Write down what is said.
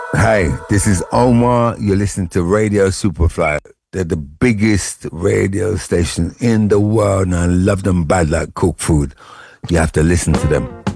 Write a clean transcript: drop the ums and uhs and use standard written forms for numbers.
Hi, this is Omar. You're listening to Radio Superfly. They're the biggest radio station in the world, and I love them bad like cooked food. You have to listen to them.